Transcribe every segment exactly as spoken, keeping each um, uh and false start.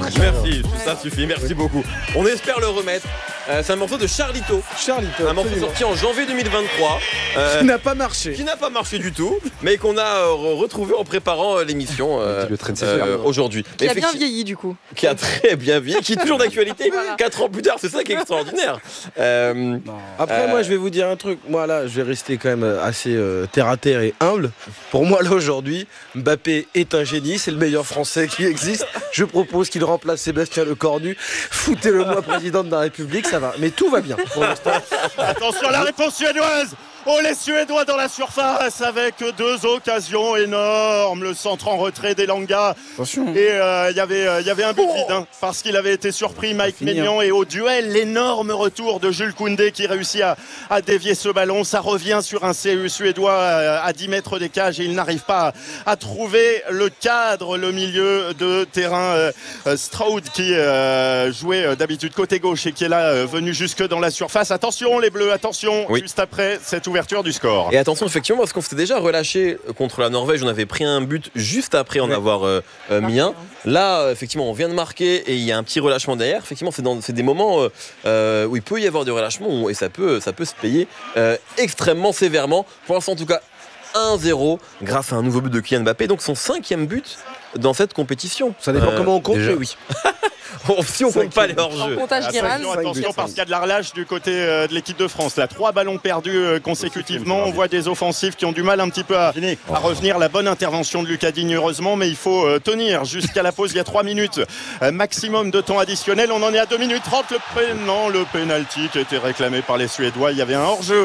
Merci, ça suffit, merci beaucoup. On espère le remettre. Euh, c'est un morceau de Charlito. Charlito. Un morceau absolument. sorti en janvier deux mille vingt-trois. Euh, Qui n'a pas marché. Qui n'a pas marché du tout, mais qu'on a euh, retrouvé en préparant euh, l'émission euh, euh, aujourd'hui. Qui a bien Effecti- vieilli du coup. Qui a très bien vieilli, qui est toujours d'actualité. Voilà. Quatre ans plus tard, c'est ça qui est extraordinaire. Euh, Après, Euh, moi, je vais vous dire un truc. Moi, là, je vais rester quand même assez euh, terre à terre et humble. Pour moi, là, aujourd'hui, Mbappé est un génie. C'est le meilleur Français qui existe. Je propose qu'il remplace Sébastien Lecornu. Foutez-le moi président de la République, ça va. Mais tout va bien pour l'instant. Attention à la réponse suédoise. Oh, les Suédois dans la surface avec deux occasions énormes. Le centre en retrait d'Elanga. Attention. Et il euh, y avait euh, y avait un but vide hein, parce qu'il avait été surpris, Mike Maignan. Et au duel, l'énorme retour de Jules Koundé qui réussit à, à dévier ce ballon. Ça revient sur un C U suédois euh, à dix mètres des cages et il n'arrive pas à, à trouver le cadre, le milieu de terrain. Euh, euh, Stroud qui euh, jouait euh, d'habitude côté gauche et qui est là euh, venu jusque dans la surface. Attention les Bleus, attention, Oui. juste après cette ouverture du score. Et attention, effectivement, parce qu'on s'était déjà relâché contre la Norvège, on avait pris un but juste après en avoir euh, euh, mis un. Là, euh, effectivement, on vient de marquer et il y a un petit relâchement derrière. Effectivement, c'est, dans, c'est des moments euh, euh, où il peut y avoir du relâchement et ça peut, ça peut se payer euh, extrêmement sévèrement. Pour l'instant, en tout cas, un zéro grâce à un nouveau but de Kylian Mbappé. Donc son cinquième but dans cette compétition. Ça dépend Euh, comment on compte, déjà. mais oui. Si on compte pas les En hors-jeux. comptage Attention, Guéral. attention parce qu'il y a de la relâche du côté euh, de l'équipe de France. Là, trois ballons perdus euh, consécutivement. On voit des offensifs qui ont du mal un petit peu à, à revenir. La bonne intervention de Lucas Digne, heureusement, mais il faut euh, tenir jusqu'à la pause. Il y a trois minutes euh, maximum de temps additionnel. On en est à deux minutes trente. Le pén- non, le penalty qui a été réclamé par les Suédois. Il y avait un hors-jeu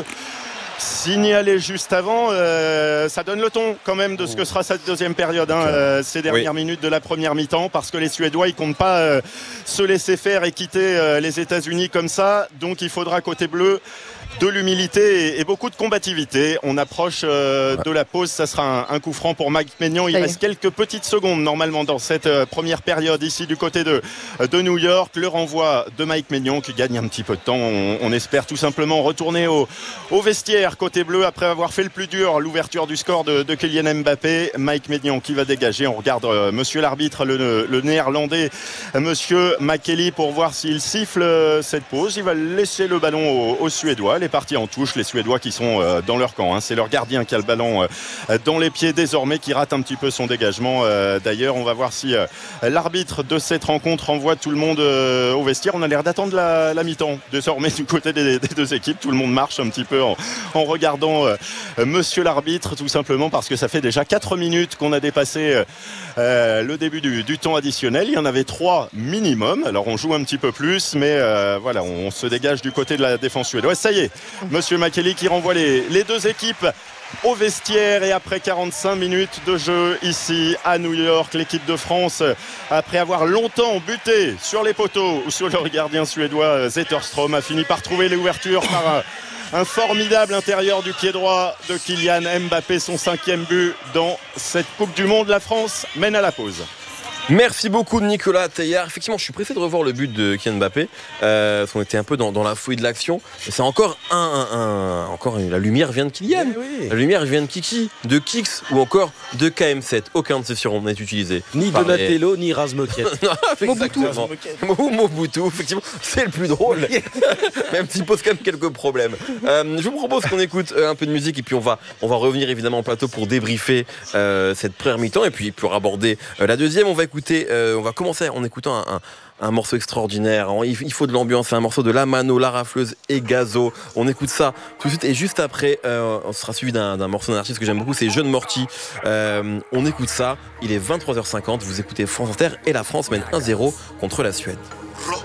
signalé juste avant, euh, ça donne le ton quand même de ce que sera cette deuxième période, hein, euh, ces dernières Oui. minutes de la première mi-temps, parce que les Suédois ils comptent pas euh, se laisser faire et quitter euh, les États-Unis comme ça, donc il faudra côté bleu de l'humilité et, et beaucoup de combativité. On approche euh, de la pause, ça sera un, un coup franc pour Mike Maignan. Il Ça y est. reste quelques petites secondes normalement dans cette euh, première période ici du côté de, de New York. Le renvoi de Mike Maignan qui gagne un petit peu de temps. On, on espère tout simplement retourner au, au vestiaire côté bleu après avoir fait le plus dur, l'ouverture du score de, de Kylian Mbappé. Mike Maignan qui va dégager. On regarde euh, monsieur l'arbitre, le, le néerlandais, euh, monsieur McKelly, pour voir s'il siffle euh, cette pause. Il va laisser le ballon aux, aux Suédois. Les parties en touche, les Suédois qui sont euh, dans leur camp, hein. C'est leur gardien qui a le ballon euh, dans les pieds désormais, qui rate un petit peu son dégagement. Euh, d'ailleurs, on va voir si euh, l'arbitre de cette rencontre envoie tout le monde euh, au vestiaire. On a l'air d'attendre la, la mi-temps désormais du côté des, des deux équipes. Tout le monde marche un petit peu en, en regardant euh, monsieur l'arbitre, tout simplement parce que ça fait déjà quatre minutes qu'on a dépassé euh, le début du, du temps additionnel. Il y en avait trois minimum. Alors on joue un petit peu plus, mais euh, voilà, on se dégage du côté de la défense suédoise. Ça y est, monsieur McKelly qui renvoie les, les deux équipes au vestiaire. Et après quarante-cinq minutes de jeu ici à New York, l'équipe de France, après avoir longtemps buté sur les poteaux ou sur le gardien suédois Zetterström, a fini par trouver l'ouverture par un, un formidable intérieur du pied droit de Kylian Mbappé, son cinquième but dans cette Coupe du Monde. La France mène à la pause. Merci beaucoup Nicolas Teilhard. Effectivement, je suis pressé de revoir le but de Kylian Mbappé. Euh, parce qu'on était un peu dans, dans la fouille de l'action. Et c'est encore un, un, un encore une, la lumière vient de Kylian. Eh oui. La lumière vient de Kiki, de Kix ou encore de K M sept. Aucun de ces surnoms n'est utilisé. Ni par les- Donatello, ni Razmoket. Non, exactement. Ou Mobutu, effectivement, c'est le plus drôle. Même s'il pose quand même quelques problèmes. Euh, je vous propose qu'on écoute euh, un peu de musique et puis on va, on va revenir évidemment au plateau pour débriefer euh, cette première mi-temps et puis pour aborder euh, la deuxième. On va écouter, euh, on va commencer en écoutant un, un, un morceau extraordinaire. Il, il faut de l'ambiance. C'est un morceau de La Mano, La Rafleuse et Gazo. On écoute ça tout de suite et juste après, euh, on sera suivi d'un, d'un morceau d'un artiste que j'aime beaucoup. C'est Jeune Morty. Euh, on écoute ça. Il est vingt-trois heures cinquante. Vous écoutez France Inter et la France mène un zéro contre la Suède.